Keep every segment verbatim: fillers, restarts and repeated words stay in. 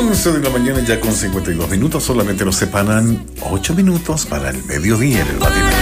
once de la mañana ya con cincuenta y dos minutos, solamente nos separan ocho minutos para el mediodía en el matinal.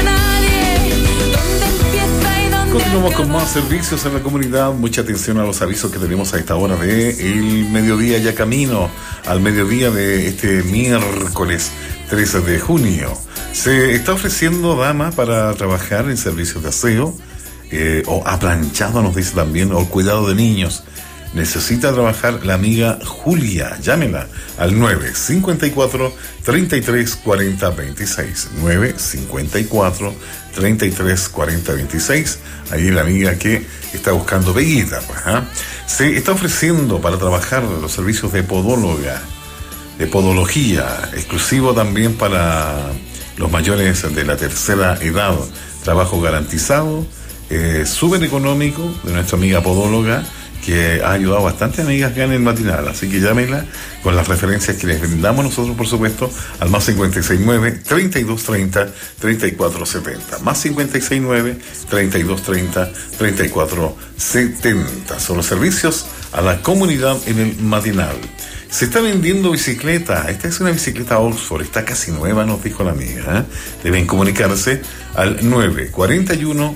Continuamos con más servicios en la comunidad. Mucha atención a los avisos que tenemos a esta hora de el mediodía, ya camino al mediodía de este miércoles trece de junio. Se está ofreciendo dama para trabajar en servicios de aseo, eh, o aplanchado nos dice también, o cuidado de niños. Necesita trabajar la amiga Julia. Llámela al nueve cinco cuatro, tres tres cuatro cero dos seis. nueve cinco cuatro, tres tres cuatro cero dos seis. Ahí la amiga que está buscando peguita. Pues, ¿eh? Se está ofreciendo para trabajar los servicios de podóloga, de podología, exclusivo también para los mayores de la tercera edad. Trabajo garantizado, eh, súper económico, de nuestra amiga podóloga, que ha ayudado bastante amigas acá en el matinal, así que llámenla con las referencias que les brindamos nosotros, por supuesto, al más cinco seis nueve, treinta y dos treinta, treinta y cuatro setenta, más cinco seis nueve, treinta y dos treinta, treinta y cuatro setenta. Son los servicios a la comunidad en el matinal. Se está vendiendo bicicleta. Esta es una bicicleta Oxford, está casi nueva, nos dijo la amiga, ¿eh? Deben comunicarse al nueve cuatro uno,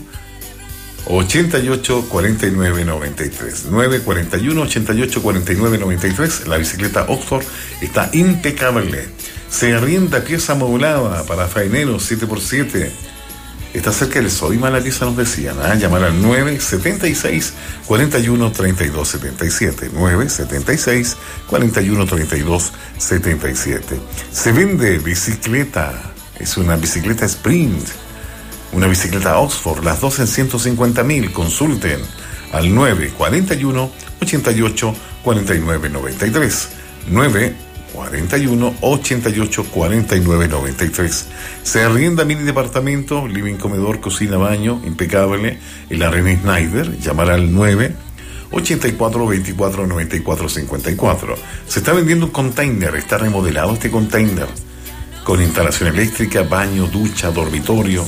ochenta y ocho, cuarenta y nueve, noventa y tres. nueve cuatro uno, ochenta y ocho, cuarenta y nueve, noventa y tres. La bicicleta Oxford está impecable. Se arrienda pieza amoblada para faeneros siete por siete. Está cerca del Soima la pieza, nos decían. ¿eh? Llamar al nueve setenta y seis, cuarenta y uno, treinta y dos setenta y siete. nueve setenta y seis, cuarenta y uno, treinta y dos setenta y siete. Se vende bicicleta. Es una bicicleta Sprint. Una bicicleta Oxford, las dos en ciento cincuenta mil. Consulten al nueve cuatro uno, ochenta y ocho, cuarenta y nueve, noventa y tres. nueve cuatro uno, ochenta y ocho, cuarenta y nueve, noventa y tres. Se arrienda mini departamento, living, comedor, cocina, baño, impecable. En la René Schneider, llamar al nueve ochenta y cuatro, veinticuatro, noventa y cuatro, cincuenta y cuatro. Se está vendiendo un container, está remodelado este container, con instalación eléctrica, baño, ducha, dormitorio.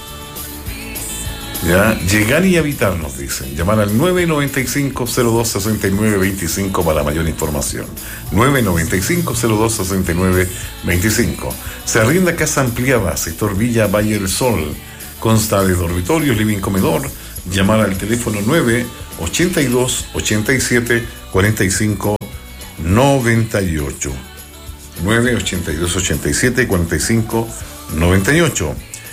Ya, llegar y habitar, nos dicen. Llamar al nueve noventa y cinco, cero dos, sesenta y nueve, veinticinco para mayor información. nueve noventa y cinco, cero dos, sesenta y nueve, veinticinco. Se arrienda casa ampliada, sector Villa Valle del Sol. Consta de dormitorio, living, comedor. Llamar al teléfono nueve ochenta y dos, ochenta y siete, cuarenta y cinco, noventa y ocho. nueve ochenta y dos, ochenta y siete, cuarenta y cinco, noventa y ocho.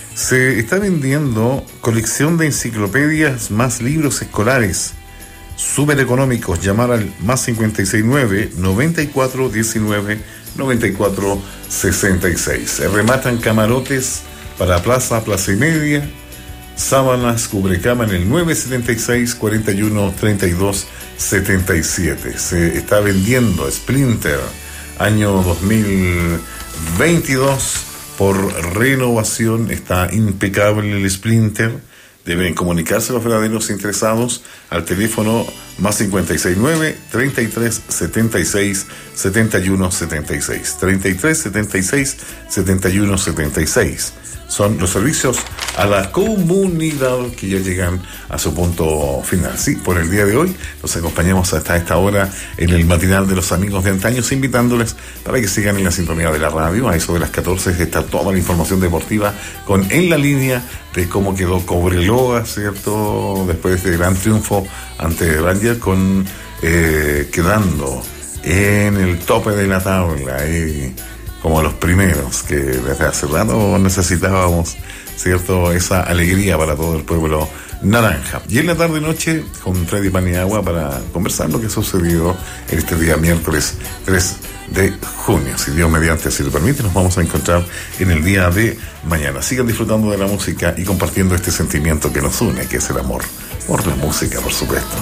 Se está vendiendo colección de enciclopedias más libros escolares súper económicos. Llamar al más cinco seis nueve, noventa y cuatro, diecinueve, noventa y cuatro, sesenta y seis. Se rematan camarotes para plaza, plaza y media, sábanas, cubrecama en el nueve setenta y seis, cuarenta y uno, treinta y dos, setenta y siete. Se está vendiendo Sprinter año dos mil veintidós. Por renovación, está impecable el Sprinter. Deben comunicarse los verdaderos interesados al teléfono más cinco seis nueve, treinta y tres, setenta y seis, setenta y uno, setenta y seis. treinta y tres, setenta y seis, setenta y uno, setenta y seis. Son los servicios a la comunidad que ya llegan a su punto final. Sí, por el día de hoy los acompañamos hasta esta hora en el matinal de los amigos de antaño, invitándoles para que sigan en la sintonía de la radio. A eso de las catorce está toda la información deportiva con En la Línea de cómo quedó Cobreloa, ¿cierto? Después de este gran triunfo ante Ranger, con eh, quedando en el tope de la tabla. Eh, como los primeros, que desde hace rato necesitábamos, ¿cierto?, esa alegría para todo el pueblo naranja. Y en la tarde-noche con Freddy Paniagua para conversar lo que sucedió este día miércoles tres de junio. Si Dios mediante así lo permite, nos vamos a encontrar en el día de mañana. Sigan disfrutando de la música y compartiendo este sentimiento que nos une, que es el amor por la música, por supuesto.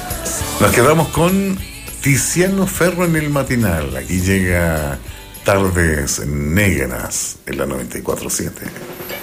Nos quedamos con Tiziano Ferro en el matinal. Aquí llega Tardes Negras en la noventa y cuatro siete.